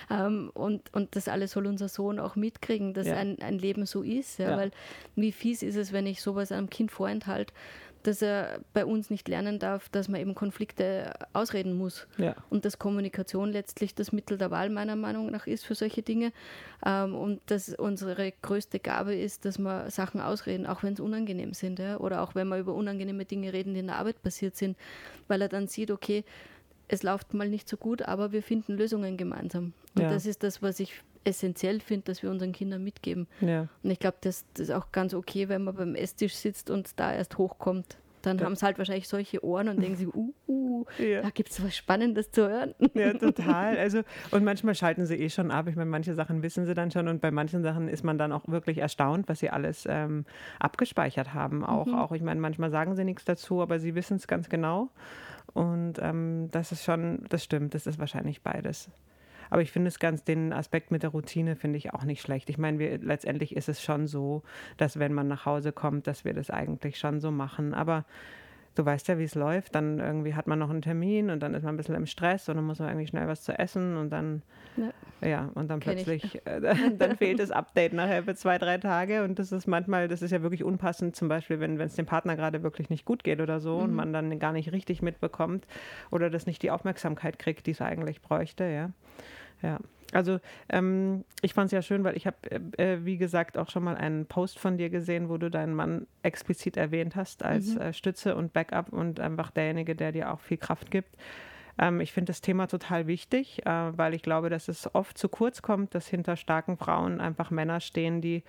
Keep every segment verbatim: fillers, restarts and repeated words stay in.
Ähm, und, und das alles soll unser Sohn auch mitkriegen, dass Ja. ein, ein Leben so ist. Ja? Ja. Weil wie fies ist es, wenn ich sowas einem Kind vorenthalte, dass er bei uns nicht lernen darf, dass man eben Konflikte ausreden muss. Ja. Und dass Kommunikation letztlich das Mittel der Wahl meiner Meinung nach ist für solche Dinge. Ähm, und dass unsere größte Gabe ist, dass wir Sachen ausreden, auch wenn es unangenehm sind. Ja? Oder auch wenn wir über unangenehme Dinge reden, die in der Arbeit passiert sind. Weil er dann sieht, okay, es läuft mal nicht so gut, aber wir finden Lösungen gemeinsam. Und Ja. das ist das, was ich essentiell finde, dass wir unseren Kindern mitgeben. Ja. Und ich glaube, das, das ist auch ganz okay, wenn man beim Esstisch sitzt und da erst hochkommt. Dann Ja. haben sie halt wahrscheinlich solche Ohren und denken sich, uh, uh Ja. da gibt es was Spannendes zu hören. Ja, total. Also, und manchmal schalten sie eh schon ab. Ich meine, manche Sachen wissen sie dann schon und bei manchen Sachen ist man dann auch wirklich erstaunt, was sie alles ähm, abgespeichert haben. Auch, Mhm. auch, ich meine, manchmal sagen sie nichts dazu, aber sie wissen es ganz genau. Und ähm, das ist schon, das stimmt, das ist wahrscheinlich beides. Aber ich finde es ganz, den Aspekt mit der Routine finde ich auch nicht schlecht. Ich meine, wir, letztendlich ist es schon so, dass wenn man nach Hause kommt, dass wir das eigentlich schon so machen. Aber du weißt ja, wie es läuft. Dann irgendwie hat man noch einen Termin und dann ist man ein bisschen im Stress und dann muss man irgendwie schnell was zu essen und dann, Ja, ja, und dann Kenn plötzlich, äh, dann fehlt das Update nachher für zwei, drei Tage und das ist manchmal, das ist ja wirklich unpassend, zum Beispiel, wenn es dem Partner gerade wirklich nicht gut geht oder so Mhm. und man dann gar nicht richtig mitbekommt oder das nicht die Aufmerksamkeit kriegt, die es eigentlich bräuchte, ja. Ja, also ähm, ich fand es ja schön, weil ich habe, äh, wie gesagt, auch schon mal einen Post von dir gesehen, wo du deinen Mann explizit erwähnt hast als Mhm. äh, Stütze und Backup und einfach derjenige, der dir auch viel Kraft gibt. Ähm, ich finde das Thema total wichtig, äh, weil ich glaube, dass es oft zu kurz kommt, dass hinter starken Frauen einfach Männer stehen, die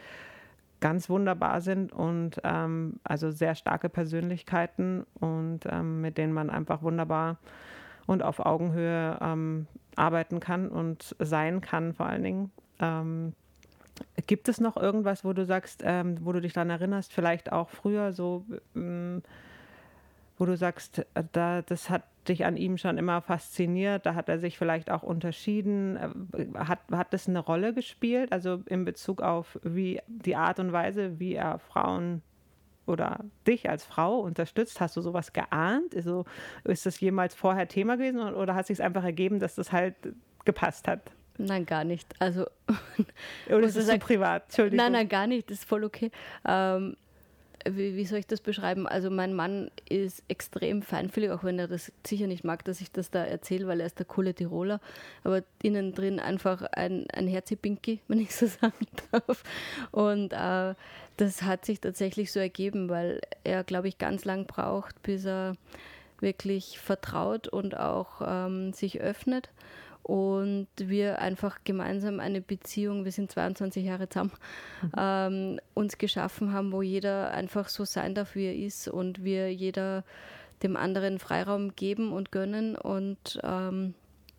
ganz wunderbar sind und ähm, also sehr starke Persönlichkeiten und ähm, mit denen man einfach wunderbar und auf Augenhöhe ähm, arbeiten kann und sein kann vor allen Dingen. Ähm, gibt es noch irgendwas, wo du sagst, ähm, wo du dich daran erinnerst, vielleicht auch früher so, ähm, wo du sagst, äh, da, das hat dich an ihm schon immer fasziniert, da hat er sich vielleicht auch unterschieden, äh, hat, hat das eine Rolle gespielt, also in Bezug auf wie die Art und Weise, wie er Frauen oder dich als Frau unterstützt? Hast du sowas geahnt? Also, ist das jemals vorher Thema gewesen oder hat es sich einfach ergeben, dass das halt gepasst hat? Nein, gar nicht. Also, Oder muss ist ich es so sagen, privat? Entschuldigung. nein, nein, gar nicht. Das ist voll okay. Ähm, wie, wie soll ich das beschreiben? Also mein Mann ist extrem feinfühlig, auch wenn er das sicher nicht mag, dass ich das da erzähle, weil er ist der coole Tiroler, aber innen drin einfach ein, ein Herzi-Pinky, wenn ich so sagen darf. Und äh, das hat sich tatsächlich so ergeben, weil er, glaube ich, ganz lang braucht, bis er wirklich vertraut und auch ähm, sich öffnet. Und wir einfach gemeinsam eine Beziehung, wir sind zweiundzwanzig Jahre zusammen, mhm. ähm, uns geschaffen haben, wo jeder einfach so sein darf, wie er ist und wir jeder dem anderen Freiraum geben und gönnen. Und ähm,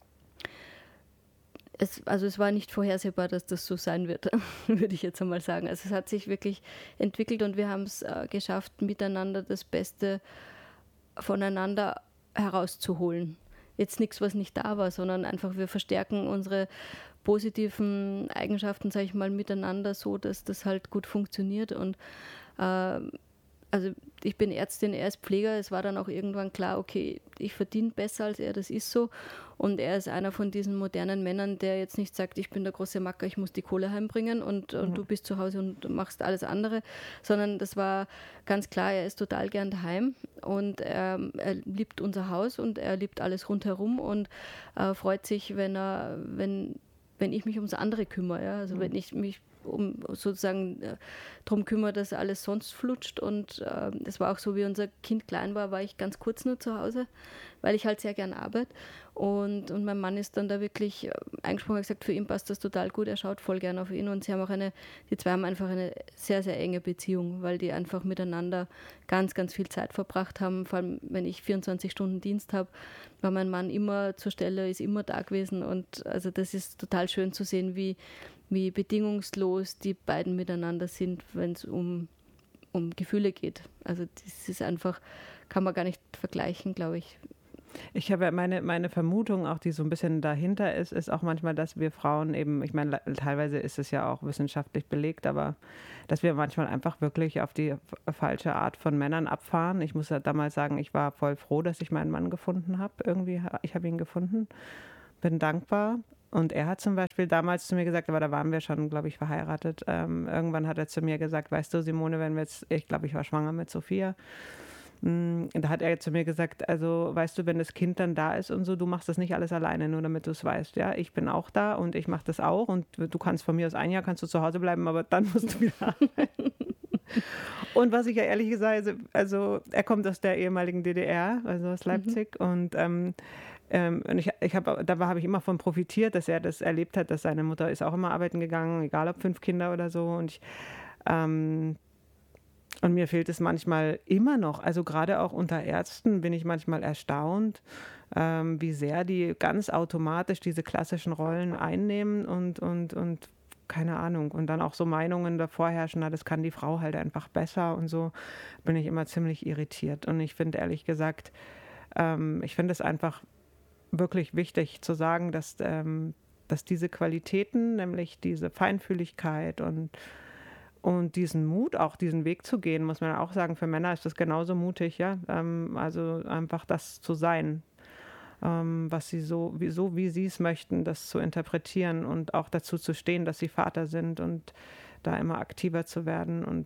es, also es war nicht vorhersehbar, dass das so sein wird, würde ich jetzt einmal sagen. Also es hat sich wirklich entwickelt und wir haben es äh, geschafft, miteinander das Beste voneinander herauszuholen. Jetzt nichts, was nicht da war, sondern einfach wir verstärken unsere positiven Eigenschaften, sage ich mal, miteinander so, dass das halt gut funktioniert. Und äh, also ich bin Ärztin, er ist Pfleger. Es war dann auch irgendwann klar, okay, ich verdiene besser als er, das ist so. Und er ist einer von diesen modernen Männern, der jetzt nicht sagt, ich bin der große Macker, ich muss die Kohle heimbringen und, und mhm. du bist zu Hause und machst alles andere, sondern das war ganz klar, er ist total gern daheim und er, er liebt unser Haus und er liebt alles rundherum und äh, freut sich, wenn er, wenn, wenn ich mich ums andere kümmere. Ja? Also mhm. wenn ich mich um sozusagen äh, darum kümmere, dass alles sonst flutscht. Und äh, das war auch so, wie unser Kind klein war, war ich ganz kurz nur zu Hause, weil ich halt sehr gern arbeite. Und, und mein Mann ist dann da wirklich äh, eingesprungen und gesagt, für ihn passt das total gut, er schaut voll gern auf ihn. Und sie haben auch eine, die zwei haben einfach eine sehr, sehr enge Beziehung, weil die einfach miteinander ganz, ganz viel Zeit verbracht haben. Vor allem, wenn ich vierundzwanzig Stunden Dienst habe, war mein Mann immer zur Stelle, ist immer da gewesen. Und also das ist total schön zu sehen, wie wie bedingungslos die beiden miteinander sind, wenn es um, um Gefühle geht. Also das ist einfach, kann man gar nicht vergleichen, glaube ich. Ich habe meine, meine Vermutung, auch die so ein bisschen dahinter ist, ist auch manchmal, dass wir Frauen eben, ich meine, teilweise ist es ja auch wissenschaftlich belegt, aber dass wir manchmal einfach wirklich auf die falsche Art von Männern abfahren. Ich muss ja damals sagen, ich war voll froh, dass ich meinen Mann gefunden habe. Irgendwie, ich habe ihn gefunden, bin dankbar. und er hat zum Beispiel damals zu mir gesagt, aber da waren wir schon, glaube ich, verheiratet. Ähm, irgendwann hat er zu mir gesagt, weißt du, Simone, wenn wir jetzt, ich glaube, ich war schwanger mit Sophia, mh, da hat er zu mir gesagt, also weißt du, wenn das Kind dann da ist und so, du machst das nicht alles alleine, nur damit du es weißt. Ja, ich bin auch da und ich mache das auch und du kannst von mir aus ein Jahr, kannst du zu Hause bleiben, aber dann musst du wieder arbeiten. Und was ich ja ehrlich gesagt, also, also er kommt aus der ehemaligen D D R, also aus Leipzig, mhm. und ähm, ähm, und ich, ich hab, da habe ich immer von profitiert, dass er das erlebt hat, dass seine Mutter ist auch immer arbeiten gegangen, egal ob fünf Kinder oder so. Und ich, ähm, und mir fehlt es manchmal immer noch, also gerade auch unter Ärzten bin ich manchmal erstaunt, ähm, wie sehr die ganz automatisch diese klassischen Rollen einnehmen und, und, und keine Ahnung. Und dann auch so Meinungen davor herrschen, na, das kann die Frau halt einfach besser und so, bin ich immer ziemlich irritiert. Und ich finde ehrlich gesagt, ähm, ich finde es einfach wirklich wichtig zu sagen, dass, ähm, dass diese Qualitäten, nämlich diese Feinfühligkeit und, und diesen Mut, auch diesen Weg zu gehen, muss man auch sagen, für Männer ist das genauso mutig, ja, ähm, also einfach das zu sein, ähm, was sie so wie, so, wie sie es möchten, das zu interpretieren und auch dazu zu stehen, dass sie Vater sind und da immer aktiver zu werden. Und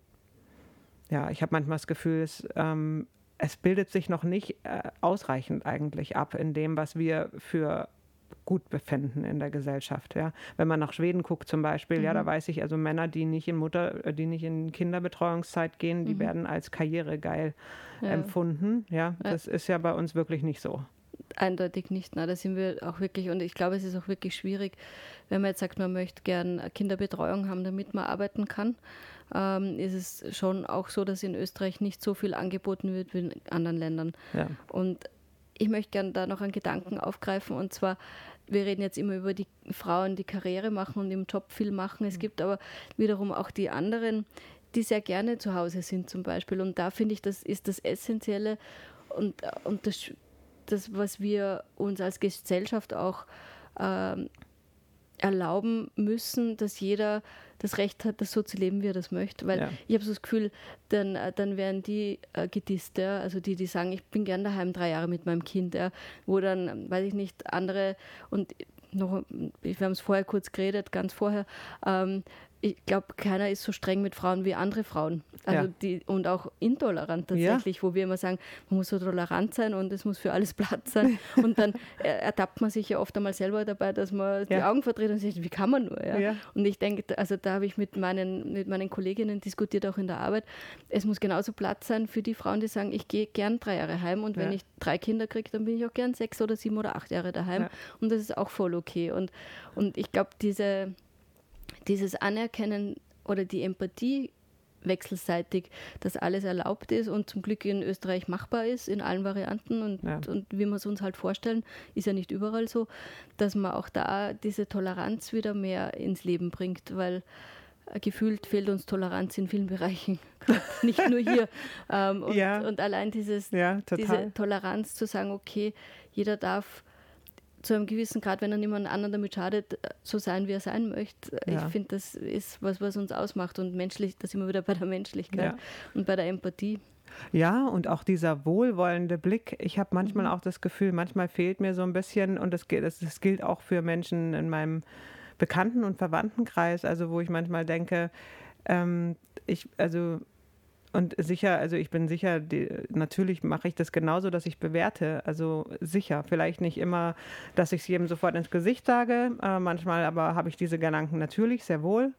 ja, ich habe manchmal das Gefühl, es, ähm, es bildet sich noch nicht äh, ausreichend eigentlich ab in dem, was wir für gut befinden in der Gesellschaft. Ja. Wenn man nach Schweden guckt zum Beispiel, mhm. ja, da weiß ich, also Männer, die nicht in Mutter, die nicht in Kinderbetreuungszeit gehen, die mhm. werden als karrieregeil ja. empfunden. Ja, ja, das ist ja bei uns wirklich nicht so. Eindeutig nicht. Na, da sind wir auch wirklich, und ich glaube, es ist auch wirklich schwierig, wenn man jetzt sagt, man möchte gern Kinderbetreuung haben, damit man arbeiten kann. Ähm, ist es schon auch so, dass in Österreich nicht so viel angeboten wird wie in anderen Ländern. Ja. Und ich möchte gerne da noch einen Gedanken aufgreifen, und zwar, wir reden jetzt immer über die Frauen, die Karriere machen und im Job viel machen. Es gibt aber wiederum auch die anderen, die sehr gerne zu Hause sind zum Beispiel. Und da finde ich, das ist das Essentielle und, und das, das, was wir uns als Gesellschaft auch ähm, erlauben müssen, dass jeder das Recht hat, das so zu leben, wie er das möchte. Weil ja. ich habe so das Gefühl, dann, dann werden die äh, gedisst, ja? Also die, die sagen, ich bin gern daheim drei Jahre mit meinem Kind, ja? Wo dann, weiß ich nicht, andere, und noch, wir haben es vorher kurz geredet, ganz vorher, ähm, ich glaube, keiner ist so streng mit Frauen wie andere Frauen. Also ja. die, und auch intolerant tatsächlich, ja. wo wir immer sagen, man muss so tolerant sein und es muss für alles Platz sein. Und dann ertappt man sich ja oft einmal selber dabei, dass man ja. die Augen verdreht und sagt, wie kann man nur? Ja? Ja. Und ich denke, also da habe ich mit meinen, mit meinen Kolleginnen diskutiert, auch in der Arbeit, es muss genauso Platz sein für die Frauen, die sagen, ich gehe gern drei Jahre heim und ja. wenn ich drei Kinder kriege, dann bin ich auch gern sechs oder sieben oder acht Jahre daheim. Ja. Und das ist auch voll okay. Und, und ich glaube, diese dieses Anerkennen oder die Empathie wechselseitig, dass alles erlaubt ist und zum Glück in Österreich machbar ist, in allen Varianten und, ja. und wie wir es uns halt vorstellen, ist ja nicht überall so, dass man auch da diese Toleranz wieder mehr ins Leben bringt, weil äh, gefühlt fehlt uns Toleranz in vielen Bereichen, nicht nur hier. ähm, und, ja. und allein dieses, ja, diese Toleranz zu sagen, okay, jeder darf zu einem gewissen Grad, wenn er niemand anderen damit schadet, so sein, wie er sein möchte. Ja. Ich finde, das ist was, was uns ausmacht und menschlich, da sind wir wieder bei der Menschlichkeit ja. und bei der Empathie. Ja, und auch dieser wohlwollende Blick. Ich habe manchmal mhm. auch das Gefühl, manchmal fehlt mir so ein bisschen, und das, das, das gilt auch für Menschen in meinem Bekannten- und Verwandtenkreis, also wo ich manchmal denke, ähm, ich, also Und sicher, also ich bin sicher, die, natürlich mache ich das genauso, dass ich bewerte. Also sicher, vielleicht nicht immer, dass ich es jedem sofort ins Gesicht sage. Äh, manchmal aber habe ich diese Gedanken natürlich, sehr wohl.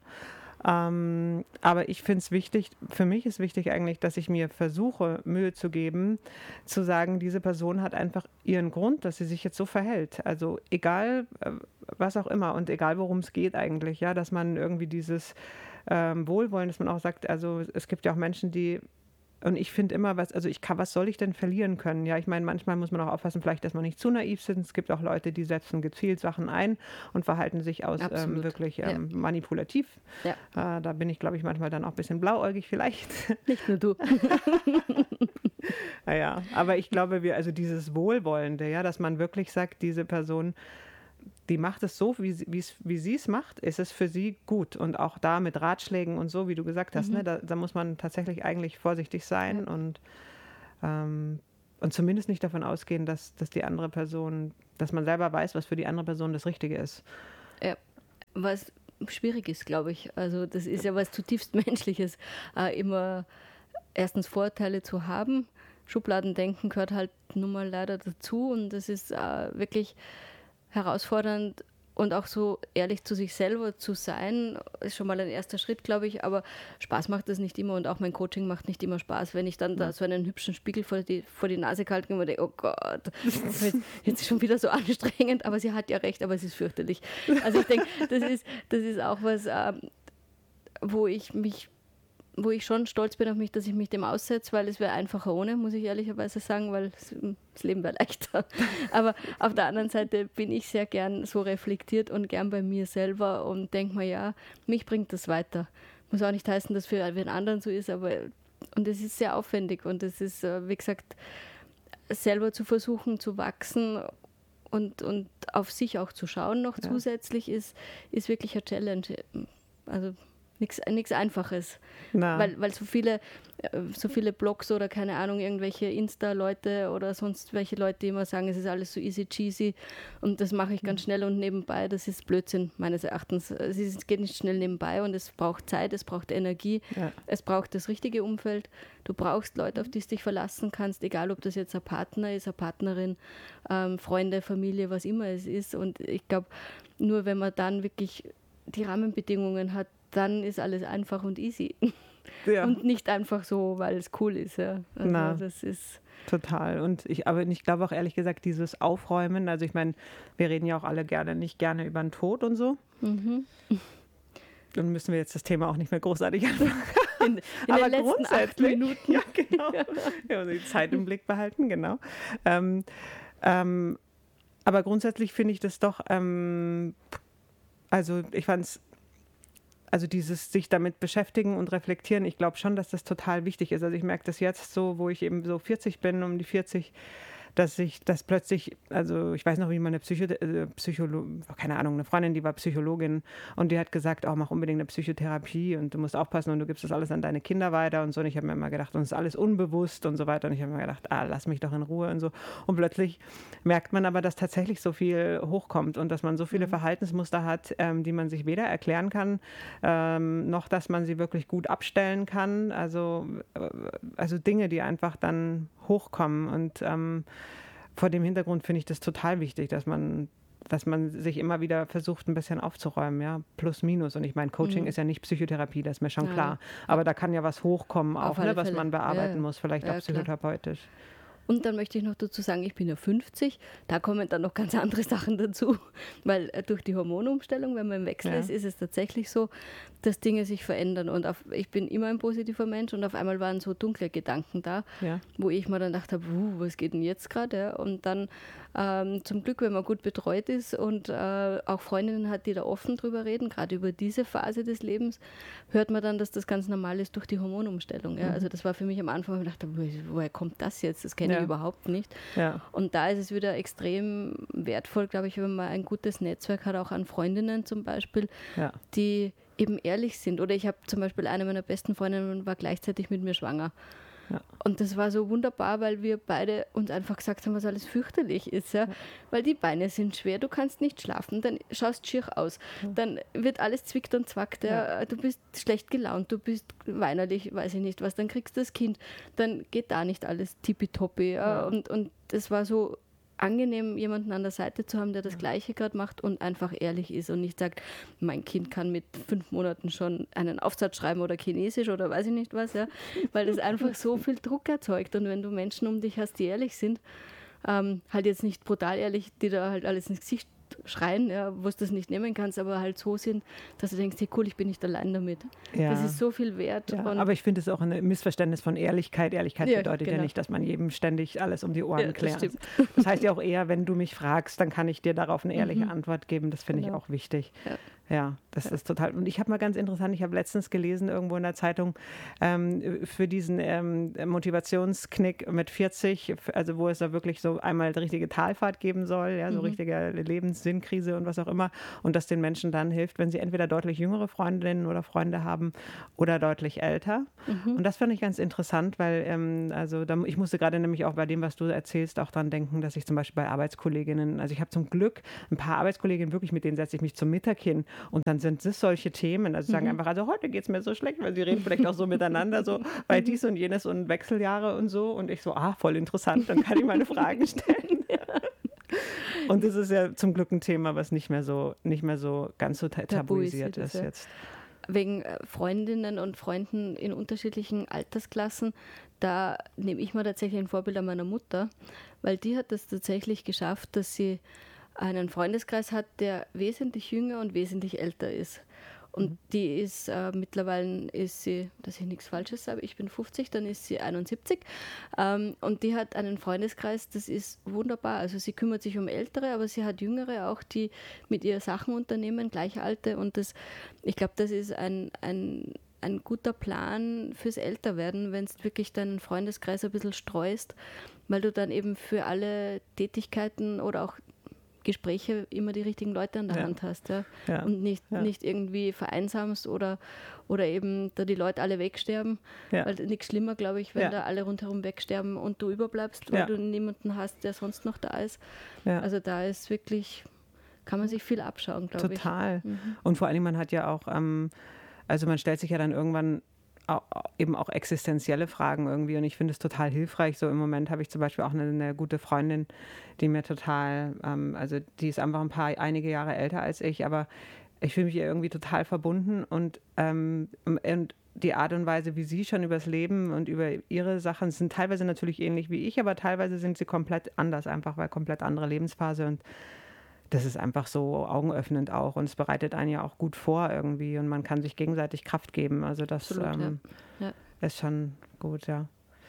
Ähm, aber ich finde es wichtig, für mich ist wichtig eigentlich, dass ich mir versuche, Mühe zu geben, zu sagen, diese Person hat einfach ihren Grund, dass sie sich jetzt so verhält. Also egal, äh, was auch immer und egal, worum es geht eigentlich, ja, dass man irgendwie dieses Ähm, Wohlwollen, dass man auch sagt, also es gibt ja auch Menschen, die, und ich finde immer, was, also ich kann, was soll ich denn verlieren können? Ja, ich meine, manchmal muss man auch aufpassen, vielleicht, dass man nicht zu naiv sind. Es gibt auch Leute, die setzen gezielt Sachen ein und verhalten sich aus ähm, wirklich ähm, ja. manipulativ. Ja. Äh, da bin ich, glaube ich, manchmal dann auch ein bisschen blauäugig vielleicht. Nicht nur du. Naja, aber ich glaube, wir, also dieses Wohlwollende, ja, dass man wirklich sagt, diese Person, die macht es so, wie, wie sie es macht, ist es für sie gut. Und auch da mit Ratschlägen und so, wie du gesagt hast, mhm. ne, da, da muss man tatsächlich eigentlich vorsichtig sein. Ja. Und, ähm, und zumindest nicht davon ausgehen, dass, dass die andere Person, dass man selber weiß, was für die andere Person das Richtige ist. Ja, was schwierig ist, glaube ich. Also das ist ja was zutiefst Menschliches, äh, immer erstens Vorurteile zu haben. Schubladendenken gehört halt nun mal leider dazu und das ist äh, wirklich herausfordernd und auch so ehrlich zu sich selber zu sein, ist schon mal ein erster Schritt, glaube ich, aber Spaß macht das nicht immer und auch mein Coaching macht nicht immer Spaß, wenn ich dann da so einen hübschen Spiegel vor die, vor die Nase gehalten habe und denke, oh Gott, das ist jetzt schon wieder so anstrengend, aber sie hat ja recht, aber es ist fürchterlich. Also ich denke, das ist, das ist auch was, ähm, wo ich mich wo ich schon stolz bin auf mich, dass ich mich dem aussetze, weil es wäre einfacher ohne, muss ich ehrlicherweise sagen, weil das Leben wäre leichter. Aber auf der anderen Seite bin ich sehr gern so reflektiert und gern bei mir selber und denke mir, ja, mich bringt das weiter. Muss auch nicht heißen, dass für einen anderen so ist, aber und es ist sehr aufwendig und es ist, wie gesagt, selber zu versuchen zu wachsen und, und auf sich auch zu schauen noch ja. zusätzlich ist, ist wirklich eine Challenge. Also nichts Einfaches, weil, weil so viele so viele Blogs oder keine Ahnung, irgendwelche Insta-Leute oder sonst welche Leute, die immer sagen, es ist alles so easy cheesy und das mache ich ganz schnell und nebenbei, das ist Blödsinn meines Erachtens. Es ist, geht nicht schnell nebenbei und es braucht Zeit, es braucht Energie, ja. es braucht das richtige Umfeld. Du brauchst Leute, auf die du dich verlassen kannst, egal ob das jetzt ein Partner ist, eine Partnerin, ähm, Freunde, Familie, was immer es ist und ich glaube, nur wenn man dann wirklich die Rahmenbedingungen hat, dann ist alles einfach und easy. Ja. Und nicht einfach so, weil es cool ist. Ja. Also Na, das ist total. Und ich, aber ich glaube auch ehrlich gesagt, dieses Aufräumen, also ich meine, wir reden ja auch alle gerne, nicht gerne über den Tod und so. Mhm. Dann müssen wir jetzt das Thema auch nicht mehr großartig anfangen. In, in aber den letzten acht Minuten. Ja, genau. Ja, die Zeit im Blick behalten, genau. Ähm, ähm, aber grundsätzlich finde ich das doch, ähm, also ich fand es, Also dieses sich damit beschäftigen und reflektieren, ich glaube schon, dass das total wichtig ist. Also ich merke das jetzt so, wo ich eben so vierzig bin, um die vierzig, dass ich das plötzlich, also ich weiß noch, wie meine Psycho, äh, Psycholo, keine Ahnung, eine Freundin, die war Psychologin und die hat gesagt, oh, mach unbedingt eine Psychotherapie und du musst aufpassen und du gibst das alles an deine Kinder weiter und so. Und ich habe mir immer gedacht, und es ist alles unbewusst und so weiter. Und ich habe mir gedacht, ah, lass mich doch in Ruhe und so. Und plötzlich merkt man aber, dass tatsächlich so viel hochkommt und dass man so viele mhm. Verhaltensmuster hat, ähm, die man sich weder erklären kann, ähm, noch dass man sie wirklich gut abstellen kann. Also, äh, also Dinge, die einfach dann hochkommen und ähm, vor dem Hintergrund finde ich das total wichtig, dass man, dass man sich immer wieder versucht, ein bisschen aufzuräumen, ja, plus minus. Und ich meine, Coaching mhm. ist ja nicht Psychotherapie, das ist mir schon ja. klar. Aber da kann ja was hochkommen, auch ne, was man bearbeiten ja. muss, vielleicht ja, auch psychotherapeutisch. Klar. Und dann möchte ich noch dazu sagen, ich bin ja fünfzig, da kommen dann noch ganz andere Sachen dazu, weil äh, durch die Hormonumstellung, wenn man im Wechsel ja. ist, ist es tatsächlich so, dass Dinge sich verändern und auf, ich bin immer ein positiver Mensch und auf einmal waren so dunkle Gedanken da, ja. wo ich mir dann gedacht habe, was geht denn jetzt gerade? Ja? Und dann ähm, zum Glück, wenn man gut betreut ist und äh, auch Freundinnen hat, die da offen drüber reden, gerade über diese Phase des Lebens, hört man dann, dass das ganz normal ist durch die Hormonumstellung. Ja? Mhm. Also das war für mich am Anfang, wo ich dachte, woher kommt das jetzt? Das kenne ich ja. überhaupt nicht. Ja. Und da ist es wieder extrem wertvoll, glaube ich, wenn man ein gutes Netzwerk hat, auch an Freundinnen zum Beispiel, ja. die eben ehrlich sind. Oder ich habe zum Beispiel eine meiner besten Freundinnen war gleichzeitig mit mir schwanger. Ja. Und das war so wunderbar, weil wir beide uns einfach gesagt haben, was alles fürchterlich ist. Ja? Ja. Weil die Beine sind schwer, du kannst nicht schlafen, dann schaust schier aus, ja. dann wird alles zwickt und zwackt, ja. Ja. Du bist schlecht gelaunt, du bist weinerlich, weiß ich nicht was, dann kriegst du das Kind, dann geht da nicht alles tippitoppi. Ja? Ja. Und, und das war so angenehm, jemanden an der Seite zu haben, der das ja. Gleiche gerade macht und einfach ehrlich ist und nicht sagt, mein Kind kann mit fünf Monaten schon einen Aufsatz schreiben oder Chinesisch oder weiß ich nicht was, ja, weil das einfach so viel Druck erzeugt und wenn du Menschen um dich hast, die ehrlich sind, ähm, halt jetzt nicht brutal ehrlich, die da halt alles ins Gesicht schreien, ja, wo du das nicht nehmen kannst, aber halt so sind, dass du denkst, hey cool, ich bin nicht allein damit. Ja. Das ist so viel wert. Ja, aber ich finde es auch ein Missverständnis von Ehrlichkeit. Ehrlichkeit ja, bedeutet genau. ja nicht, dass man jedem ständig alles um die Ohren ja, klärt. Das, das heißt ja auch eher, wenn du mich fragst, dann kann ich dir darauf eine ehrliche mhm. Antwort geben. Das finde genau. ich auch wichtig. Ja. Ja, das ist total. Und ich habe mal ganz interessant, ich habe letztens gelesen irgendwo in der Zeitung ähm, für diesen ähm, Motivationsknick mit vierzig, also wo es da wirklich so einmal die richtige Talfahrt geben soll, ja, so Mhm. richtige Lebenssinnkrise und was auch immer. Und das den Menschen dann hilft, wenn sie entweder deutlich jüngere Freundinnen oder Freunde haben oder deutlich älter. Mhm. Und das fand ich ganz interessant, weil ähm, also da, ich musste gerade nämlich auch bei dem, was du erzählst, auch dran denken, dass ich zum Beispiel bei Arbeitskolleginnen, also ich habe zum Glück ein paar Arbeitskolleginnen wirklich, mit denen setze ich mich zum Mittag hin. Und dann sind es solche Themen, also sagen Mhm. einfach, also heute geht es mir so schlecht, weil sie reden vielleicht auch so miteinander, so, weil dies und jenes und Wechseljahre und so. Und ich so, ah, voll interessant, dann kann ich meine Fragen stellen. Und das ist ja zum Glück ein Thema, was nicht mehr so, nicht mehr so ganz so ta- tabuisiert ist ja. jetzt. Wegen äh, Freundinnen und Freunden in unterschiedlichen Altersklassen, da nehme ich mal tatsächlich ein Vorbild an meiner Mutter, weil die hat es tatsächlich geschafft, dass sie einen Freundeskreis hat, der wesentlich jünger und wesentlich älter ist. Und mhm. die ist, äh, mittlerweile ist sie, dass ich nichts Falsches sage, ich bin fünfzig, dann ist sie einundsiebzig. Ähm, und die hat einen Freundeskreis, das ist wunderbar. Also sie kümmert sich um Ältere, aber sie hat Jüngere auch, die mit ihr Sachen unternehmen, Gleichalte. Und das, ich glaube, das ist ein, ein, ein guter Plan fürs Älterwerden, wenn du wirklich deinen Freundeskreis ein bisschen streust, weil du dann eben für alle Tätigkeiten oder auch Gespräche immer die richtigen Leute an der Ja. Hand hast, ja? Ja. Und nicht, Ja. nicht irgendwie vereinsamst oder, oder eben da die Leute alle wegsterben, Ja. weil nichts schlimmer, glaube ich, wenn Ja. da alle rundherum wegsterben und du überbleibst, weil Ja. du niemanden hast, der sonst noch da ist. Ja. Also da ist wirklich, kann man sich viel abschauen, glaube ich. Total. Mhm. Und vor allem, man hat ja auch, ähm, also man stellt sich ja dann irgendwann auch, eben auch existenzielle Fragen irgendwie, und ich finde es total hilfreich. So im Moment habe ich zum Beispiel auch eine, eine gute Freundin, die mir total, ähm, also die ist einfach ein paar, einige Jahre älter als ich, aber ich fühle mich ihr irgendwie total verbunden, und, ähm, und die Art und Weise, wie sie schon übers Leben und über ihre Sachen sind teilweise natürlich ähnlich wie ich, aber teilweise sind sie komplett anders, einfach weil komplett andere Lebensphase, und das ist einfach so augenöffnend auch, und es bereitet einen ja auch gut vor irgendwie, und man kann sich gegenseitig Kraft geben. Also das Absolut, ähm, ja. Ja. ist schon gut, ja.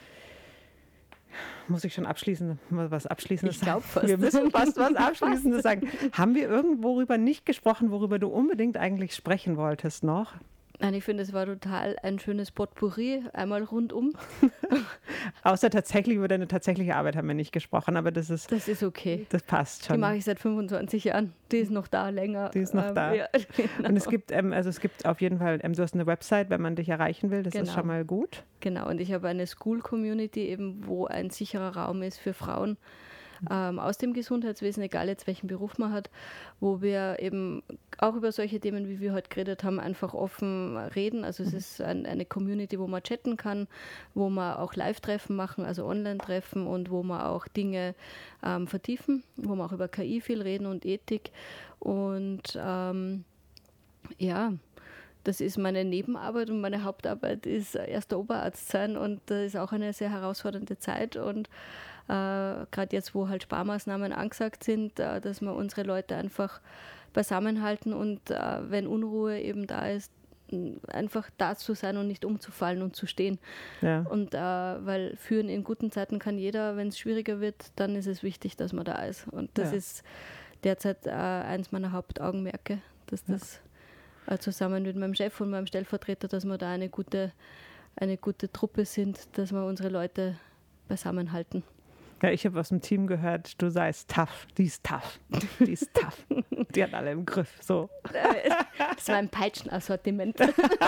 Muss ich schon abschließend was Abschließendes Ich glaube sagen? fast. Wir müssen fast was Abschließendes sagen. Haben wir irgendwo worüber nicht gesprochen, worüber du unbedingt eigentlich sprechen wolltest noch? Nein, ich finde, es war total ein schönes Potpourri, einmal rundum. Außer tatsächlich über deine tatsächliche Arbeit haben wir nicht gesprochen, aber das ist, Das ist okay. das passt schon. Die mache ich seit fünfundzwanzig Jahren. Die ist noch da länger. Die ist noch Ähm, da. Ja, genau. Und es gibt, ähm, also es gibt auf jeden Fall, ähm, du hast eine Website, wenn man dich erreichen will, das Genau. ist schon mal gut. Genau, und ich habe eine School-Community, eben, wo ein sicherer Raum ist für Frauen ähm, aus dem Gesundheitswesen, egal jetzt welchen Beruf man hat, wo wir eben auch über solche Themen, wie wir heute geredet haben, einfach offen reden. Also es Mhm. ist ein, eine Community, wo man chatten kann, wo man auch Live-Treffen machen, also Online-Treffen, und wo man auch Dinge ähm, vertiefen, wo wir auch über K I viel reden und Ethik. Und ähm, ja, das ist meine Nebenarbeit, und meine Hauptarbeit ist erster Oberarzt sein, und das ist auch eine sehr herausfordernde Zeit, und äh, gerade jetzt, wo halt Sparmaßnahmen angesagt sind, äh, dass wir unsere Leute einfach beisammenhalten, und äh, wenn Unruhe eben da ist, m, einfach da zu sein und nicht umzufallen und zu stehen. Ja. Und äh, weil führen in guten Zeiten kann jeder, wenn es schwieriger wird, dann ist es wichtig, dass man da ist. Und das Ja. ist derzeit äh, eins meiner Hauptaugenmerke, dass das äh, zusammen mit meinem Chef und meinem Stellvertreter, dass wir da eine gute, eine gute Truppe sind, dass wir unsere Leute beisammenhalten. Ja, ich habe aus dem Team gehört, du seist tough. Die ist tough. Die ist tough. Die hat alle im Griff. So. Das war ein Peitschenassortiment.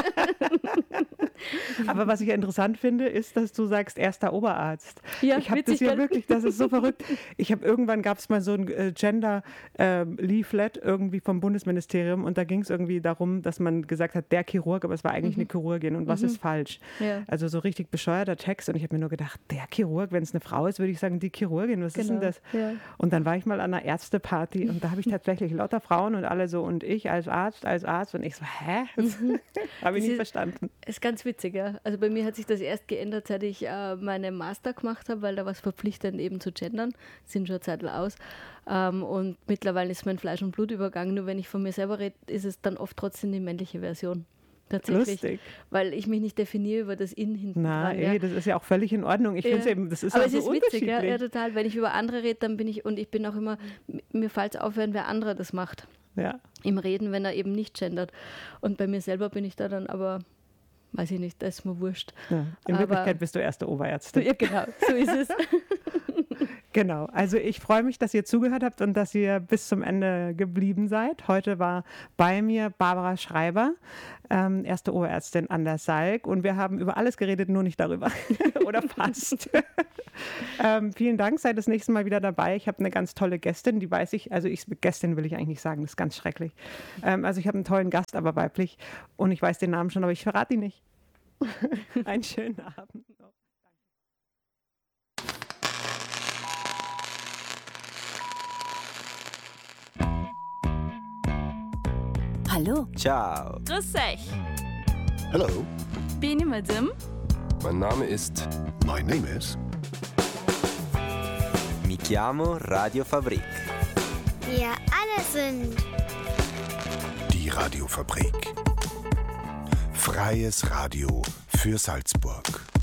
Aber was ich ja interessant finde, ist, dass du sagst, erster Oberarzt. Ja, ich habe das witzig, ja gell? wirklich, das ist so verrückt. Ich habe irgendwann, gab es mal so ein äh, Gender-Leaflet irgendwie vom Bundesministerium, und da ging es irgendwie darum, dass man gesagt hat, der Chirurg, aber es war eigentlich Mhm. eine Chirurgin, und was Mhm. ist falsch? Ja. Also so richtig bescheuerter Text, und ich habe mir nur gedacht, der Chirurg, wenn es eine Frau ist, würde ich sagen, die Chirurgin, was ist denn Genau, das? ja. Und dann war ich mal an einer Ärzteparty, und da habe ich tatsächlich lauter Frauen und alle so, und ich als Arzt, als Arzt, und ich so, hä? Habe ich Das nicht ist- verstanden. Ist ganz witzig, ja. Also bei mir hat sich das erst geändert, seit ich äh, meine Master gemacht habe, weil da war es verpflichtend eben zu gendern. Sind schon eine Zeit aus. Ähm, und mittlerweile ist mein Fleisch und Blut übergangen. Nur wenn ich von mir selber rede, ist es dann oft trotzdem die männliche Version. Tatsächlich. Lustig. Weil ich mich nicht definiere über das In hinten Na, dran. eh, ja. das ist ja auch völlig in Ordnung. Ich Ja. finde es eben, das ist Aber auch es so ist witzig, ja, unterschiedlich. ja, total. Wenn ich über andere rede, dann bin ich, und ich bin auch immer, m- mir fällt es auf, wenn wer andere das macht. Ja, im Reden, wenn er eben nicht gendert. Und bei mir selber bin ich da dann aber, weiß ich nicht, das ist mir wurscht. Ja, in aber, Wirklichkeit bist du erste Oberärztin. Ja, genau, so ist es. Genau, also ich freue mich, dass ihr zugehört habt und dass ihr bis zum Ende geblieben seid. Heute war bei mir Barbara Schreiber, ähm, erste Oberärztin an der Salk, und wir haben über alles geredet, nur nicht darüber. Oder fast. ähm, vielen Dank, seid das nächste Mal wieder dabei. Ich habe eine ganz tolle Gästin, die weiß ich, also ich, Gästin will ich eigentlich nicht sagen, das ist ganz schrecklich. Ähm, also ich habe einen tollen Gast, aber weiblich, und ich weiß den Namen schon, aber ich verrate ihn nicht. Einen schönen Abend. Hallo. Ciao. Grüß euch. Hello. Bin ich Madame? Mein Name ist. My name is. Mi chiamo Radio Fabrik. Wir alle sind. Die Radiofabrik. Freies Radio für Salzburg.